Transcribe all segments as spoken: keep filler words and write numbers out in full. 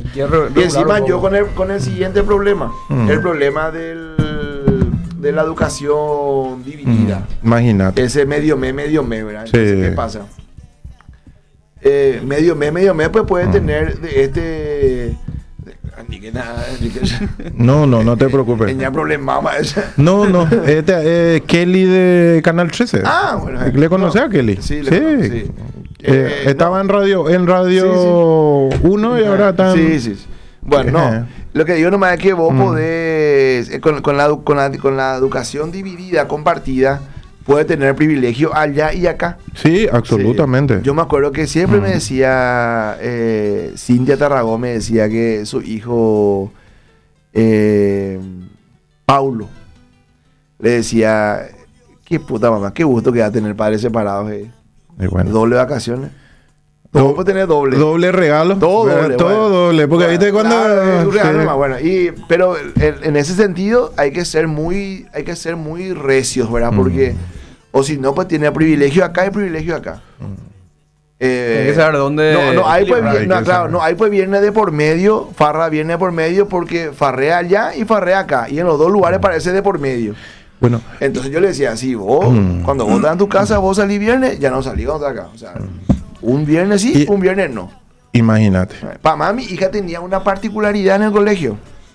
Y, re, y encima yo con el, con el siguiente problema, mm. el problema del, de la educación dividida. Mm. Imagínate. Ese medio me, medio me, ¿verdad? Entonces, sí. ¿Qué pasa? Eh, medio me, medio me, pues puede mm. tener de este... Ni que nada, ni que... No, no, no te preocupes. Tenía problemas. No, no, este eh, Kelly de Canal trece. Ah, bueno. ¿Le conoces no. a Kelly? Sí, sí. Le sí. Eh, eh, estaba no. en radio en radio uno sí, sí. y ahora está. Sí, sí. Bueno, no. Lo que digo nomás es que vos mm. podés, con, con, la, con, la, con la educación dividida, compartida, puede tener privilegio allá y acá. Sí, absolutamente. Sí. Yo me acuerdo que siempre mm. me decía, eh, Cintia Tarragón me decía que su hijo, eh, Paulo, le decía, qué puta mamá, qué gusto que va a tener padres separados. Eh. Bueno. Doble vacaciones. Todo puede tener doble. Doble regalo. Todo doble. Todo bueno. doble. Porque bueno, viste cuando. Claro, un regalo sí. más, bueno, y, pero en, en ese sentido hay que ser muy, hay que ser muy recios, ¿verdad? Porque, mm. o si no, pues tiene privilegio acá y privilegio acá. Mm. Eh, hay que saber dónde. No, no, hay pues, hay no, claro, no, hay pues viene de por medio, farra viene de por medio porque farrea allá y farrea acá. Y en los dos lugares mm. parece de por medio. Bueno. Entonces yo le decía, si vos, mm. cuando vos estás en tu casa, vos salís viernes, ya no salís cuando estás acá. O sea. Mm. Un viernes sí, y, un viernes no. Imagínate. Para más, mi hija tenía una particularidad en el colegio.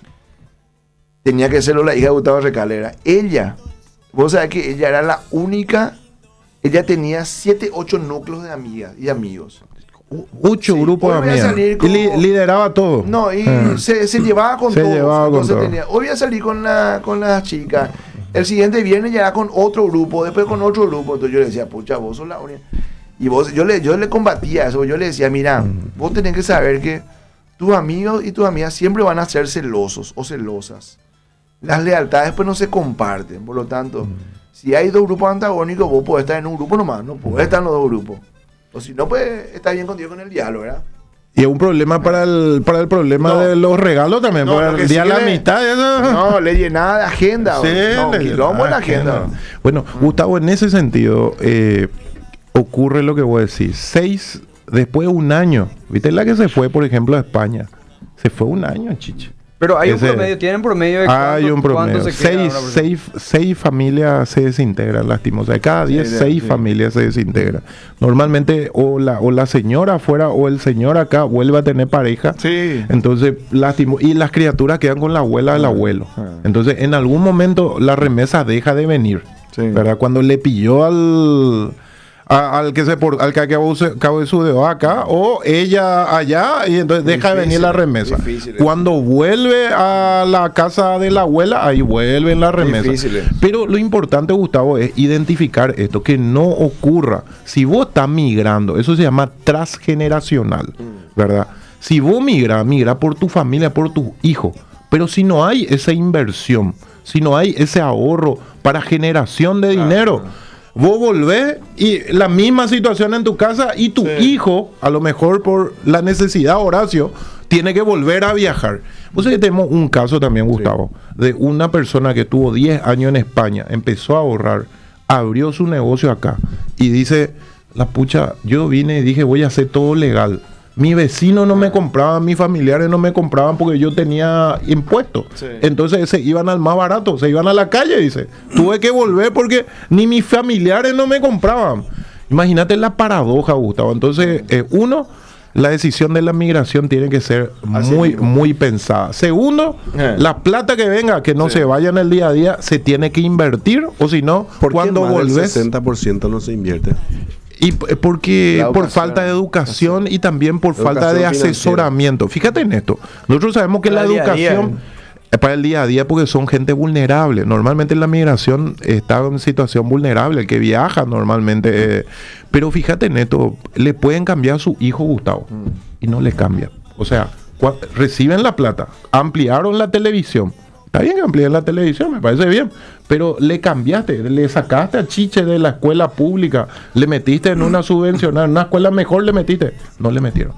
Tenía que serlo la hija de Gustavo Recalera. Ella, vos sabés que ella era la única, ella tenía siete, ocho núcleos de amigas y amigos. Ocho sí, grupos de amigas. Como, y li, lideraba todo. No, y ah. se, se llevaba con se todos. Llevaba con todo. Tenía, hoy voy a salir con, la, con las chicas. El siguiente viernes ya era con otro grupo, después con otro grupo. Entonces yo le decía, pucha, vos sos la única. Y vos, yo le, yo le combatía eso, yo le decía, mira, mm. vos tenés que saber que tus amigos y tus amigas siempre van a ser celosos o celosas. Las lealtades pues no se comparten, por lo tanto, mm. si hay dos grupos antagónicos, vos podés estar en un grupo nomás, no podés estar en los dos grupos. O si no, pues está bien contigo con el diálogo, ¿verdad? Y es un problema para el para el problema no. de los regalos también, no, para el día de la amistad. Eso. No, le llenaba de agenda. Sí, no, le quilombo en la agenda. agenda. Bueno, mm. Gustavo, en ese sentido, eh, ocurre lo que voy a decir. Seis, después de un año. ¿Viste la que se fue, por ejemplo, a España? Se fue un año, chiche. Pero hay Ese, un promedio, tienen promedio de cuánto, hay un promedio. Se seis, seis, seis familias se desintegran, lastimosamente. De cada diez, sí, seis sí. familias se desintegran. Normalmente o la, o la señora afuera o el señor acá vuelve a tener pareja. Sí. Entonces, lastimo, y las criaturas quedan con la abuela del ah, abuelo. Ah. Entonces, en algún momento la remesa deja de venir. Sí. ¿Verdad? Cuando le pilló al... A, al que se por, al que acabó de su dedo acá o ella allá y entonces deja difícil, de venir la remesa. Difícil, Cuando eh. vuelve a la casa de la abuela, ahí vuelve la remesa. Difícil, eh. Pero lo importante, Gustavo, es identificar esto, que no ocurra. Si vos estás migrando, eso se llama transgeneracional, mm. ¿verdad? Si vos migras, migra por tu familia, por tus hijos. Pero si no hay esa inversión, si no hay ese ahorro para generación de dinero, ah, vos volvés y la misma situación en tu casa y tu sí. hijo, a lo mejor por la necesidad, Horacio, tiene que volver a viajar. Vos sabés que tenemos un caso también, Gustavo, sí. de una persona que tuvo diez años en España, empezó a ahorrar, abrió su negocio acá y dice, la pucha, yo vine y dije voy a hacer todo legal. Mi vecino no me compraban, mis familiares no me compraban porque yo tenía impuestos. Sí. Entonces se iban al más barato, se iban a la calle, dice. Tuve que volver porque ni mis familiares no me compraban. Imagínate la paradoja, Gustavo. Entonces, eh, uno, la decisión de la migración tiene que ser Así muy, mismo. muy pensada. Segundo, eh. la plata que venga, que no sí. se vaya en el día a día, se tiene que invertir, o si no, cuando volvés... el sesenta por ciento no se invierte. Y porque por falta de educación y también por educación falta de asesoramiento. Financiera. Fíjate en esto. Nosotros sabemos que para la educación día, es para el día a día porque son gente vulnerable. Normalmente la migración está en situación vulnerable, el que viaja normalmente. Eh, pero fíjate en esto, le pueden cambiar a su hijo, Gustavo, mm. y no le cambian. O sea, reciben la plata, ampliaron la televisión. Está bien que amplíen la televisión, me parece bien, pero le cambiaste, le sacaste a Chiche de la escuela pública, le metiste en una subvencionada, en una escuela mejor le metiste, no le metieron.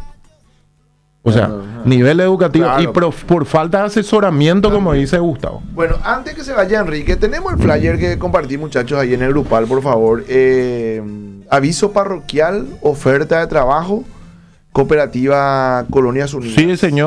O sea, uh-huh. nivel educativo claro. y por, por falta de asesoramiento, como dice Gustavo. Bueno, antes que se vaya Enrique, tenemos el flyer que compartí, muchachos, ahí en el grupal, por favor. Eh, aviso parroquial, oferta de trabajo, Cooperativa Colonias Unidas. Sí, señor.